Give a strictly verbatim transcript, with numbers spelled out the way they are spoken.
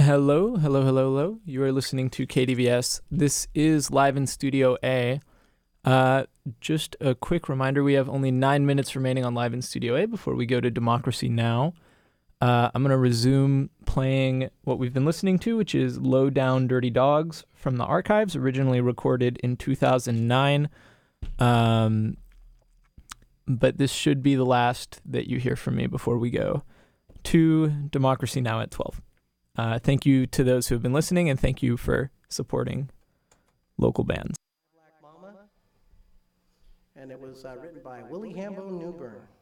Hello, hello, hello, hello. You are listening to K D V S. This is Live in Studio A. Uh, just a quick reminder, we have only nine minutes remaining on Live in Studio A before we go to Democracy Now! Uh, I'm going to resume playing what we've been listening to, which is Low Down Dirty Dogs from the archives, originally recorded in two thousand nine. Um, but this should be the last that you hear from me before we go to Democracy Now! At twelve. Uh, thank you to those who have been listening, and thank you for supporting local bands. Black Mama, and it was uh, written by Willie Hambo Newburn.